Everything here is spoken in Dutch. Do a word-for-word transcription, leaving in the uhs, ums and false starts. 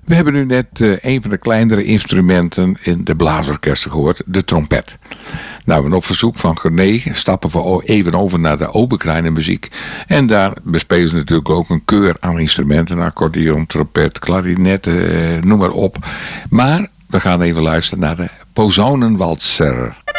We hebben nu net uh, een van de kleinere instrumenten in de blaasorkesten gehoord, de trompet. Nou, en op verzoek van René stappen we even over naar de oberkleine muziek. En daar bespelen ze natuurlijk ook een keur aan instrumenten, accordeon, trompet, klarinet, uh, noem maar op. Maar we gaan even luisteren naar de Posaunenwalzer.